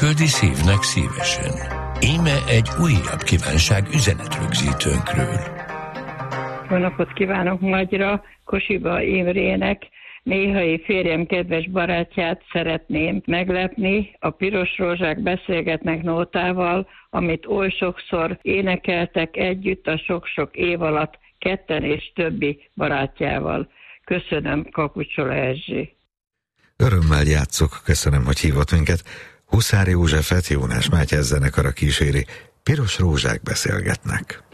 küldi szívnek szívesen. Íme egy újabb kívánság üzenetrögzítőnkről. Jó napot kívánok Magyra, Kosiba Imrének. Néhai férjem kedves barátját szeretném meglepni. A Piros Rózsák beszélgetnek nótával, amit oly sokszor énekeltek együtt a sok-sok év alatt ketten és többi barátjával. Köszönöm, Kapucsola Erzsi. Örömmel játszok, köszönöm, hogy hívott minket. Huszár Józsefet Jónás Mátyás zenekara kíséri. Piros Rózsák beszélgetnek.